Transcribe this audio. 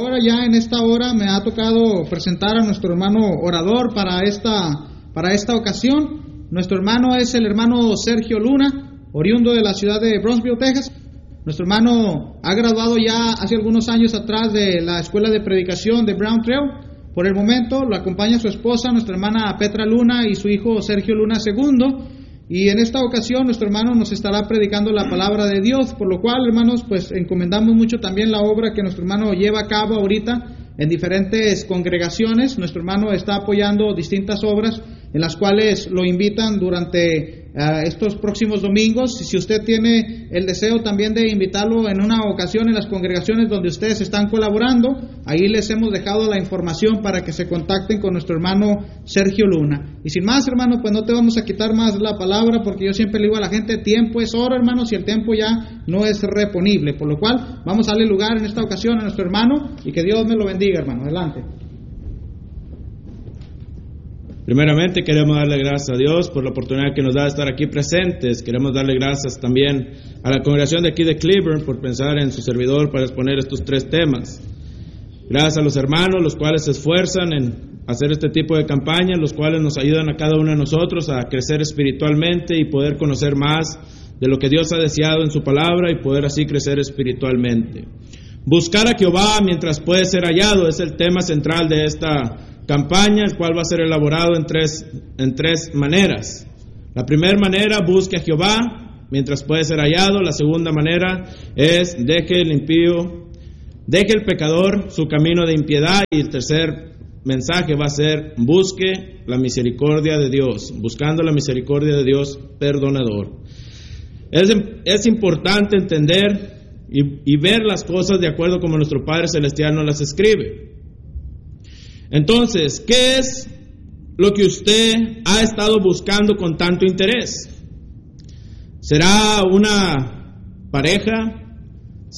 ahora ya en esta hora me ha tocado presentar a nuestro hermano orador para esta ocasión. Nuestro hermano es el hermano Sergio Luna, oriundo de la ciudad de Brownsville, Texas. Nuestro hermano ha graduado ya hace algunos años atrás de la escuela de predicación de Brown Trail. Por el momento lo acompaña su esposa, nuestra hermana Petra Luna, y su hijo Sergio Luna II. Y en esta ocasión nuestro hermano nos estará predicando la palabra de Dios, por lo cual, hermanos, pues encomendamos mucho también la obra que nuestro hermano lleva a cabo ahorita en diferentes congregaciones. Nuestro hermano está apoyando distintas obras en las cuales lo invitan durante estos próximos domingos. Si usted tiene el deseo también de invitarlo en una ocasión en las congregaciones donde ustedes están colaborando, ahí les hemos dejado la información para que se contacten con nuestro hermano Sergio Luna. Y sin más, hermano, pues no te vamos a quitar más la palabra, porque yo siempre le digo a la gente, tiempo es oro, hermanos, y el tiempo ya no es reponible, por lo cual vamos a darle lugar en esta ocasión a nuestro hermano, y que Dios me lo bendiga, hermano. Adelante. Primeramente queremos darle gracias a Dios por la oportunidad que nos da de estar aquí presentes. Queremos darle gracias también a la congregación de aquí de Cleburne por pensar en su servidor para exponer estos 3 temas. Gracias a los hermanos, los cuales se esfuerzan en hacer este tipo de campañas, los cuales nos ayudan a cada uno de nosotros a crecer espiritualmente y poder conocer más de lo que Dios ha deseado en su palabra y poder así crecer espiritualmente. Buscar a Jehová mientras puede ser hallado es el tema central de esta campaña, el cual va a ser elaborado en tres maneras. La primera manera, busque a Jehová mientras puede ser hallado. La segunda manera es deje el pecador su camino de impiedad. Y el tercer mensaje va a ser busque la misericordia de Dios, buscando la misericordia de Dios perdonador. Es importante entender y ver las cosas de acuerdo como nuestro Padre Celestial nos las escribe. Entonces, ¿qué es lo que usted ha estado buscando con tanto interés? ¿Será una pareja?